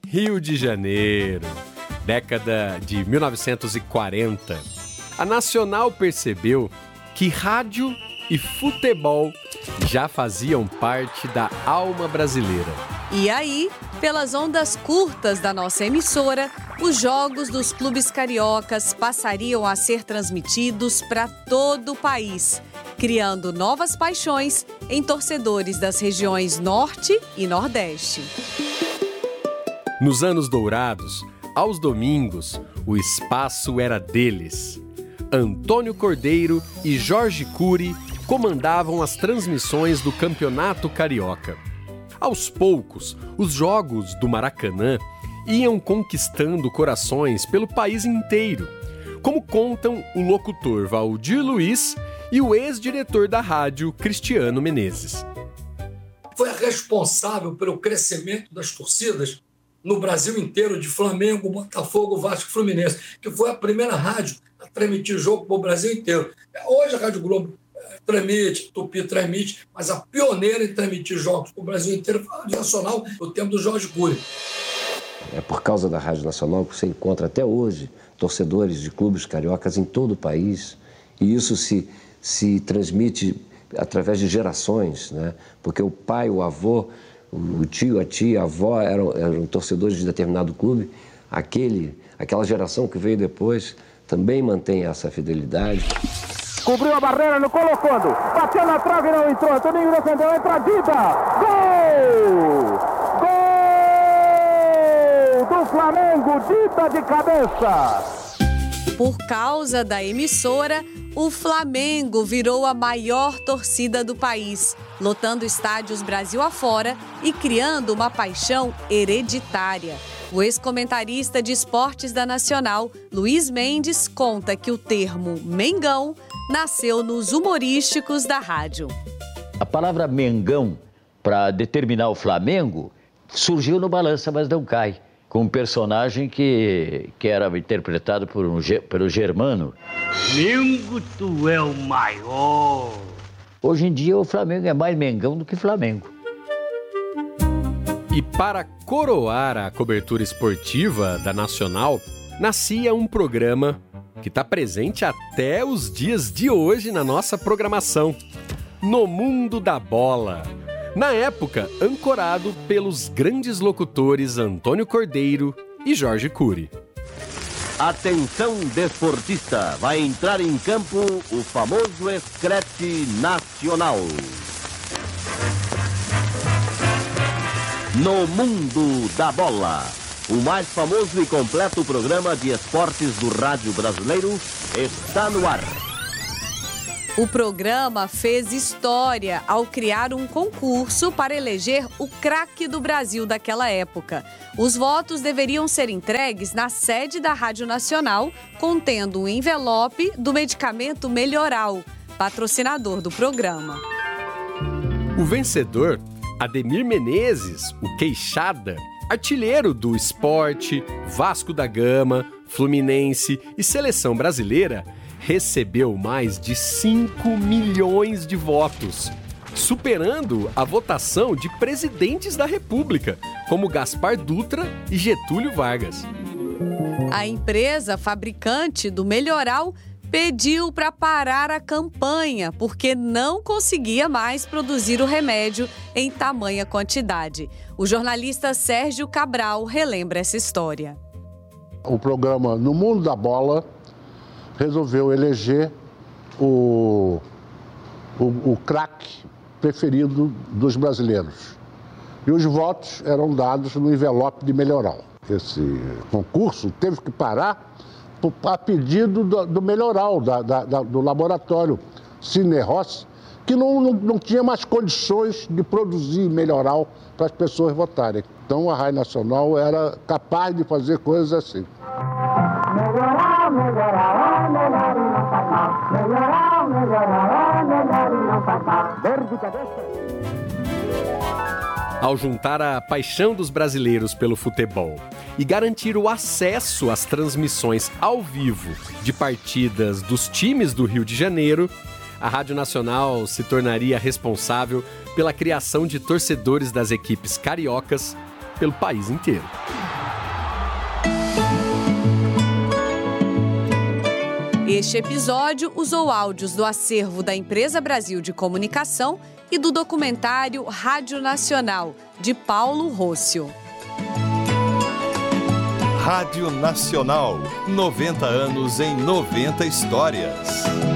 Rio de Janeiro, década de 1940. A Nacional percebeu que rádio e futebol já faziam parte da alma brasileira. E aí, pelas ondas curtas da nossa emissora, os jogos dos clubes cariocas passariam a ser transmitidos para todo o país, criando novas paixões em torcedores das regiões Norte e Nordeste. Nos anos dourados, aos domingos, o espaço era deles. Antônio Cordeiro e Jorge Cury comandavam as transmissões do Campeonato Carioca. Aos poucos, os jogos do Maracanã iam conquistando corações pelo país inteiro, como contam o locutor Valdir Luiz e o ex-diretor da rádio, Cristiano Menezes. Foi responsável pelo crescimento das torcidas no Brasil inteiro, de Flamengo, Botafogo, Vasco e Fluminense, que foi a primeira rádio a transmitir jogo para o Brasil inteiro. Hoje a Rádio Globo transmite, Tupi transmite, mas a pioneira em transmitir jogos para o Brasil inteiro foi a Rádio Nacional, no tempo do Jorge Cury. É por causa da Rádio Nacional que você encontra até hoje torcedores de clubes cariocas em todo o país, e isso se transmite através de gerações, né? Porque o pai, o avô, o tio, a tia, a avó eram torcedores de determinado clube. Aquela geração que veio depois também mantém essa fidelidade. Cobriu a barreira, não colocando. Bateu na trave, não entrou. Toninho defendeu, entra Dida. Gol! Gol do Flamengo, Dida de cabeça. Por causa da emissora, o Flamengo virou a maior torcida do país, lotando estádios Brasil afora e criando uma paixão hereditária. O ex-comentarista de esportes da Nacional, Luiz Mendes, conta que o termo Mengão nasceu nos humorísticos da rádio. A palavra Mengão, para determinar o Flamengo, surgiu no Balança Mas Não Cai, com um personagem que era interpretado pelo Germano. Mengo, tu é o maior. Hoje em dia o Flamengo é mais Mengão do que Flamengo. E para coroar a cobertura esportiva da Nacional, nascia um programa que está presente até os dias de hoje na nossa programação, No Mundo da Bola. Na época, ancorado pelos grandes locutores Antônio Cordeiro e Jorge Cury. Atenção desportista, vai entrar em campo o famoso Escrete Nacional. No Mundo da Bola, o mais famoso e completo programa de esportes do rádio brasileiro está no ar. O programa fez história ao criar um concurso para eleger o craque do Brasil daquela época. Os votos deveriam ser entregues na sede da Rádio Nacional, contendo um envelope do medicamento Melhoral, patrocinador do programa. O vencedor, Ademir Menezes, o Queixada, artilheiro do Esporte, Vasco da Gama, Fluminense e Seleção Brasileira, recebeu mais de 5 milhões de votos, superando a votação de presidentes da República, como Gaspar Dutra e Getúlio Vargas. A empresa fabricante do Melhoral pediu para parar a campanha, porque não conseguia mais produzir o remédio em tamanha quantidade. O jornalista Sérgio Cabral relembra essa história. O programa No Mundo da Bola resolveu eleger o craque preferido dos brasileiros. E os votos eram dados no envelope de Melhoral. Esse concurso teve que parar a pedido do Melhoral, do laboratório Cinerros, que não tinha mais condições de produzir Melhoral para as pessoas votarem. Então a Rádio Nacional era capaz de fazer coisas assim. Melhoral, melhoral, melhor e não faz mal. Melhoral, melhoral, melhor e não faz mal. Verde cabeça. Ao juntar a paixão dos brasileiros pelo futebol e garantir o acesso às transmissões ao vivo de partidas dos times do Rio de Janeiro, a Rádio Nacional se tornaria responsável pela criação de torcedores das equipes cariocas pelo país inteiro. Este episódio usou áudios do acervo da Empresa Brasil de Comunicação e do documentário Rádio Nacional, de Paulo Rócio. Rádio Nacional, 90 anos em 90 histórias.